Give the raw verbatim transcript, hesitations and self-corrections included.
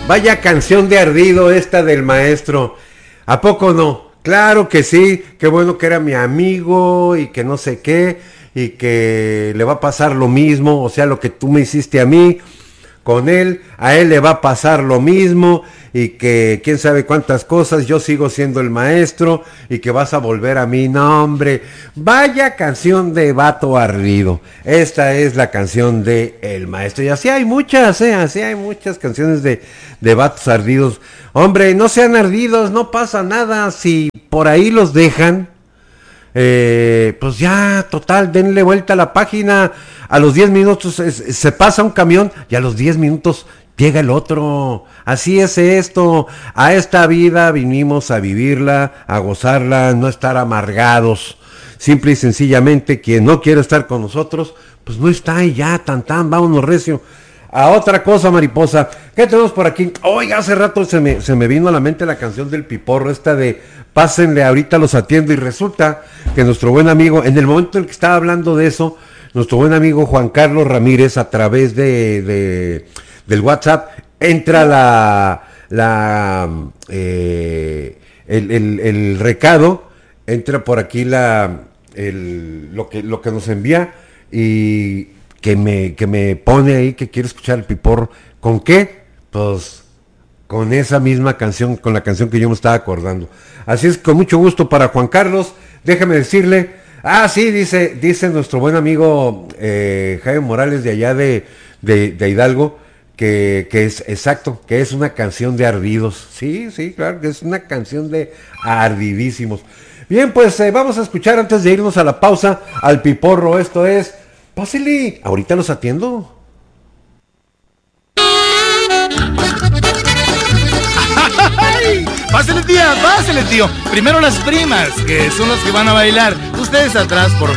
Vaya canción de ardido esta del maestro. ¿A poco no? Claro que sí, qué bueno que era mi amigo y que no sé qué, y que le va a pasar lo mismo, o sea, lo que tú me hiciste a mí, con él, a él le va a pasar lo mismo, y que quién sabe cuántas cosas, yo sigo siendo el maestro, y que vas a volver a mí. No, hombre, vaya canción de vato ardido. Esta es la canción de El Maestro, y así hay muchas, eh, así hay muchas canciones de, de vatos ardidos. Hombre, no sean ardidos, no pasa nada, si por ahí los dejan, Eh, pues ya, total, denle vuelta a la página. A los diez minutos es, se pasa un camión y a los diez minutos llega el otro. Así es esto. A esta vida vinimos a vivirla, a gozarla, no estar amargados. Simple y sencillamente, quien no quiere estar con nosotros, pues no está y ya, tan tan, vámonos recio. A otra cosa, mariposa. ¿Qué tenemos por aquí? Oiga, hace rato se me, se me vino a la mente la canción del Piporro, esta de pásenle, ahorita los atiendo, y resulta que nuestro buen amigo, en el momento en que estaba hablando de eso, nuestro buen amigo Juan Carlos Ramírez, a través de, de del WhatsApp, entra la, la eh, el, el, el recado, entra por aquí la, el, lo que, lo que nos envía, y que me, que me pone ahí que quiere escuchar el Piporro. ¿Con qué? Pues con esa misma canción, con la canción que yo me estaba acordando. Así es, con mucho gusto para Juan Carlos. Déjame decirle, ah, sí, dice, dice nuestro buen amigo eh, Jaime Morales de allá de, de, de Hidalgo, que, que es exacto, que es una canción de ardidos. Sí, sí, claro, que es una canción de ardidísimos. Bien, pues eh, vamos a escuchar antes de irnos a la pausa al Piporro. Esto es Pásele, ahorita los atiendo. Pásele, tía, pásele, tío. Primero las primas, que son los que van a bailar. Ustedes atrás, por